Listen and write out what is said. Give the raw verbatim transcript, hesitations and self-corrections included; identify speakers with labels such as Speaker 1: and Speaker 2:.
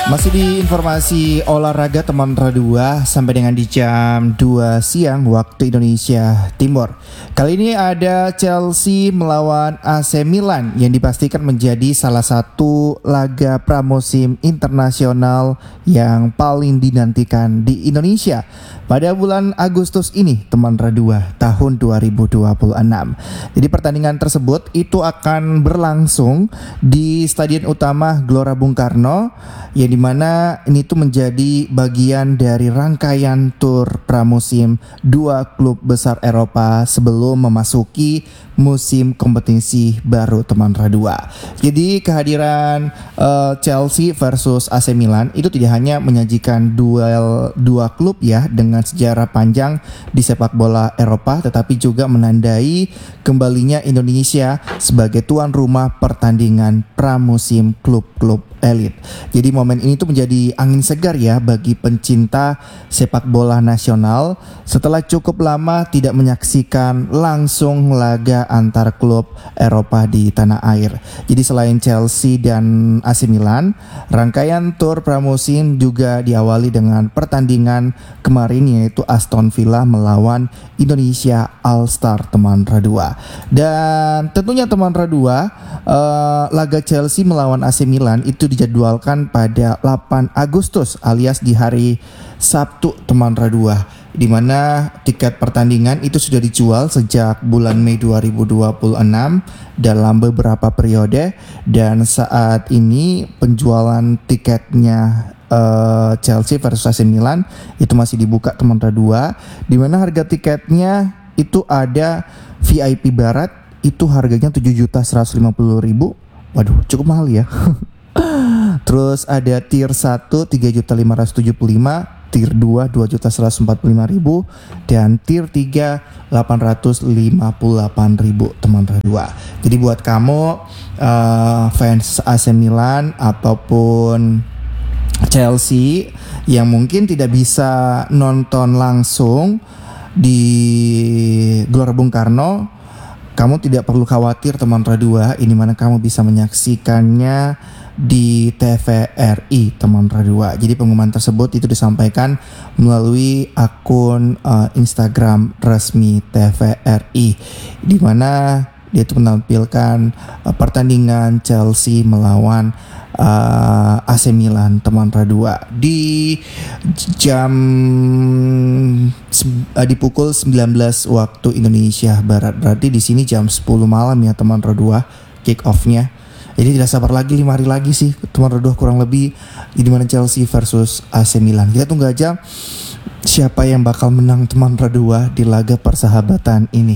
Speaker 1: Masih di informasi olahraga teman Radua sampai dengan di jam dua siang waktu Indonesia Timur. Kali ini ada Chelsea melawan A C Milan yang dipastikan menjadi salah satu laga pramusim internasional yang paling dinantikan di Indonesia pada bulan Agustus ini teman Radua tahun dua ribu dua puluh enam. Jadi pertandingan tersebut itu akan berlangsung di Stadion Utama Gelora Bung Karno yang dimana ini tuh menjadi bagian dari rangkaian tur pramusim dua klub besar Eropa sebelum memasuki musim kompetisi baru teman Radua. Jadi kehadiran uh, Chelsea versus A C Milan itu tidak hanya menyajikan duel dua klub ya dengan sejarah panjang di sepak bola Eropa, tetapi juga menandai kembalinya Indonesia sebagai tuan rumah pertandingan pramusim klub-klub elit. Jadi momen ini tuh menjadi angin segar ya bagi pencinta sepak bola nasional setelah cukup lama tidak menyaksikan langsung laga antar klub Eropa di tanah air. Jadi selain Chelsea dan A C Milan, rangkaian tur pramusim juga diawali dengan pertandingan kemarin yaitu Aston Villa melawan Indonesia All Star teman Radua. Dan tentunya teman Radua, uh, laga Chelsea melawan A C Milan itu dijadwalkan pada delapan Agustus alias di hari Sabtu teman Radua, di mana tiket pertandingan itu sudah dijual sejak bulan Mei dua ribu dua puluh enam dalam beberapa periode, dan saat ini penjualan tiketnya uh, Chelsea versus A C Milan itu masih dibuka teman Radua, di mana harga tiketnya itu ada V I P Barat itu harganya tujuh juta seratus lima puluh ribu. Waduh, cukup mahal ya. Terus ada tier satu tiga juta lima ratus tujuh puluh lima, tier dua dua juta seratus empat puluh lima ribu, dan tier tiga delapan ratus lima puluh delapan ribu teman Radua. Jadi buat kamu uh, fans A C Milan ataupun Chelsea yang mungkin tidak bisa nonton langsung di Gelora Bung Karno, kamu tidak perlu khawatir teman Radua, ini mana kamu bisa menyaksikannya di T V R I teman Radua. Jadi pengumuman tersebut itu disampaikan melalui akun uh, Instagram resmi T V R I, di mana dia itu menampilkan uh, pertandingan Chelsea melawan uh, A C Milan teman Radua di jam uh, di pukul sembilan belas waktu Indonesia Barat. Berarti di sini jam sepuluh malam ya teman Radua kick off-nya. Jadi tidak sabar lagi, lima hari lagi sih teman Radua kurang lebih di mana Chelsea versus A C Milan. Kita tunggu aja siapa yang bakal menang teman Radua di laga persahabatan ini.